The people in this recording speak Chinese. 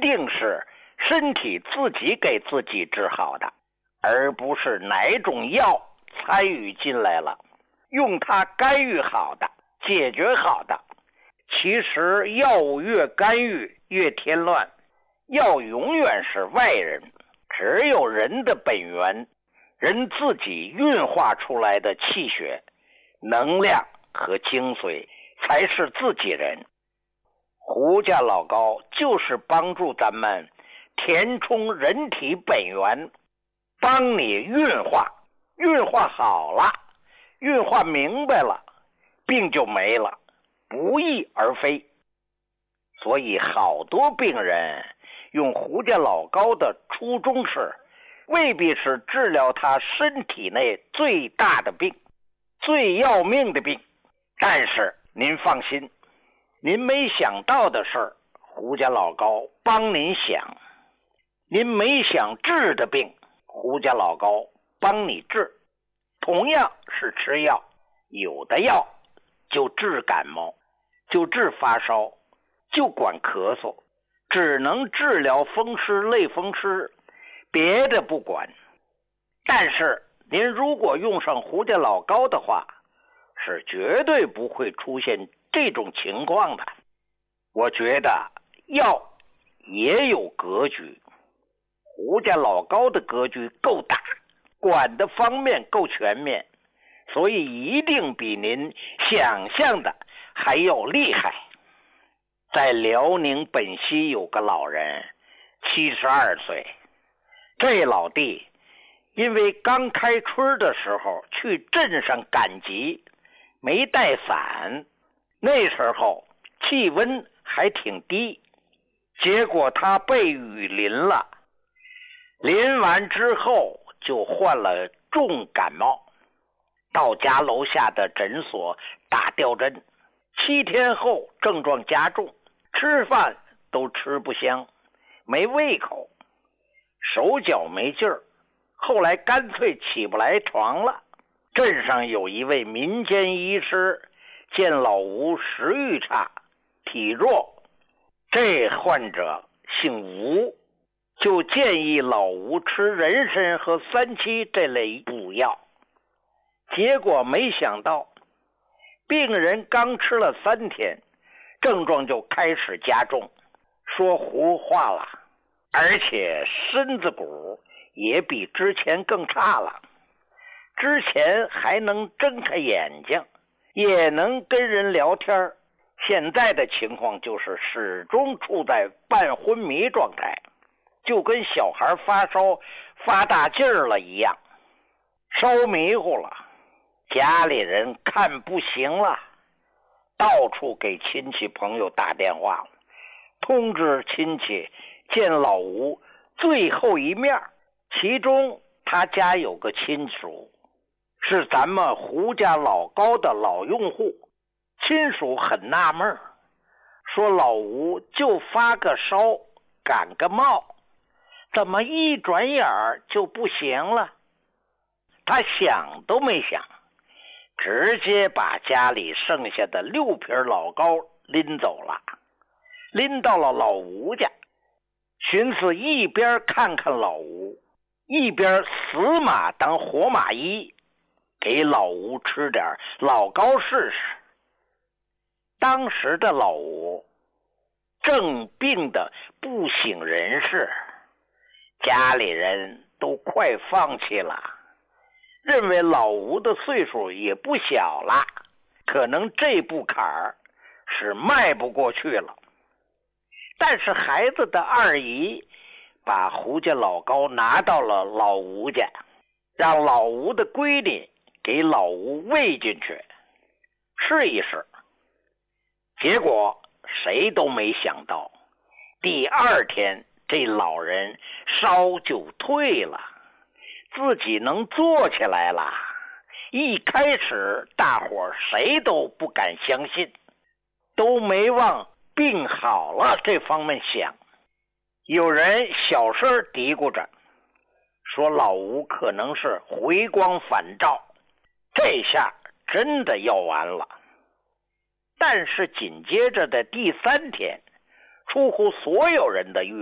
定是身体自己给自己治好的，而不是哪种药参与进来了，用它干预好的，解决好的。其实药物越干预越添乱，药永远是外人，只有人的本源，人自己运化出来的气血、能量和精髓才是自己人。胡家老高就是帮助咱们填充人体本源，帮你运化，运化好了，运化明白了，病就没了，不翼而飞。所以好多病人用胡家老高的初衷是，未必是治疗他身体内最大的病，最要命的病，但是您放心，您没想到的事儿，胡家老高帮您想；您没想治的病，胡家老高帮你治。同样是吃药，有的药就治感冒，就治发烧，就管咳嗽，只能治疗风湿类风湿，别的不管。但是您如果用上胡家老高的话，是绝对不会出现这种情况的。我觉得药也有格局，胡家老高的格局够大，管的方面够全面，所以一定比您想象的还要厉害。在辽宁本溪有个老人，72岁，这老弟因为刚开春的时候去镇上赶集，没带伞，那时候气温还挺低，结果他被雨淋了，淋完之后就患了重感冒，到家楼下的诊所打吊针，7天后症状加重，吃饭都吃不香，没胃口，手脚没劲儿，后来干脆起不来床了。镇上有一位民间医师见老吴食欲差，体弱，这患者姓吴，就建议老吴吃人参和三七这类补药。结果没想到病人刚吃了3天，症状就开始加重，说胡话了，而且身子骨也比之前更差了。之前还能睁开眼睛，也能跟人聊天，现在的情况就是始终处在半昏迷状态，就跟小孩发烧发大劲儿了一样，烧迷糊了。家里人看不行了，到处给亲戚朋友打电话，通知亲戚见老吴最后一面。其中他家有个亲属是咱们胡家老高的老用户，亲属很纳闷，说老吴就发个烧感个冒，怎么一转眼就不行了？他想都没想，直接把家里剩下的6瓶老高拎走了，拎到了老吴家，寻思一边看看老吴，一边死马当活马医，给老吴吃点老高试试。当时的老吴正病得不省人事，家里人都快放弃了，认为老吴的岁数也不小了，可能这步坎儿是迈不过去了。但是孩子的二姨把胡家老高拿到了老吴家，让老吴的闺女给老吴喂进去试一试。结果谁都没想到，第2天这老人烧就退了，自己能坐起来了。一开始大伙谁都不敢相信，都没往病好了这方面想。有人小声嘀咕着说老吴可能是回光返照，这下真的要完了。但是紧接着的第3天，出乎所有人的预